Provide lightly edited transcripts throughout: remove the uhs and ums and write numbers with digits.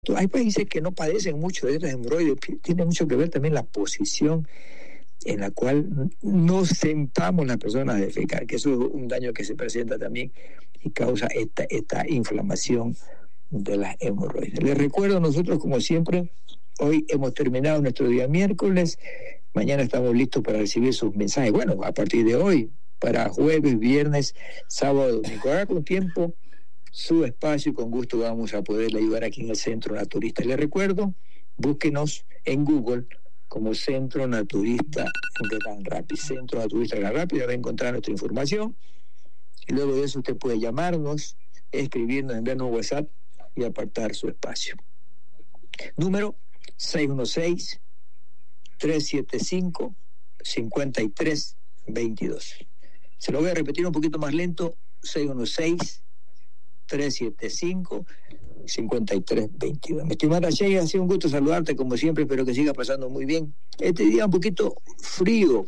Hay países que no padecen mucho de estas hemorroides, tiene mucho que ver también la posición en la cual nos sentamos las personas a defecar, que eso es un daño que se presenta también y causa esta inflamación de las hemorroides. Les recuerdo, nosotros como siempre, hoy hemos terminado nuestro día miércoles, mañana estamos listos para recibir sus mensajes, bueno, a partir de hoy, para jueves, viernes, sábado, domingo, haga con tiempo su espacio y con gusto vamos a poderle ayudar aquí en el Centro Naturista. Les recuerdo, búsquenos en Google como Centro Naturista de Gran Rapids. Centro Naturista de Gran Rapids, va a encontrar nuestra información y luego de eso usted puede llamarnos, escribirnos, enviarnos un WhatsApp y apartar su espacio. Número 616-375-5322. Se lo voy a repetir un poquito más lento, 616-375-5322. Mi estimada Shey, ha sido un gusto saludarte como siempre, espero que siga pasando muy bien. Este día un poquito frío.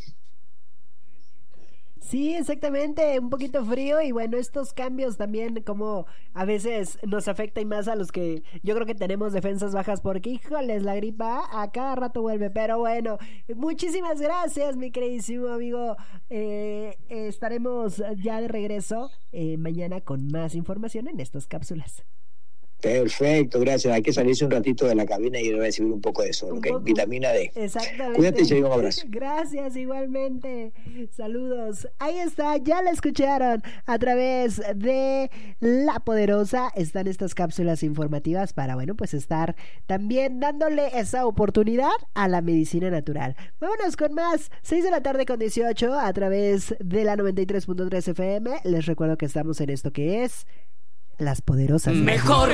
Sí, exactamente, un poquito frío y bueno, estos cambios también como a veces nos afecta y más a los que yo creo que tenemos defensas bajas porque híjoles, la gripa a cada rato vuelve, pero bueno, muchísimas gracias mi queridísimo amigo, estaremos ya de regreso mañana con más información en estas cápsulas. Perfecto, gracias. Hay que salirse un ratito de la cabina y recibir un poco de sol, ¿ok? Vitamina D. Exactamente. Cuídate, Shey, un abrazo. Gracias, igualmente. Saludos. Ahí está, ya la escucharon. A través de La Poderosa están estas cápsulas informativas para, bueno, pues estar también dándole esa oportunidad a la medicina natural. Vámonos con más. 6:18 a través de la 93.3 FM. Les recuerdo que estamos en esto que es Las Poderosas. Mejor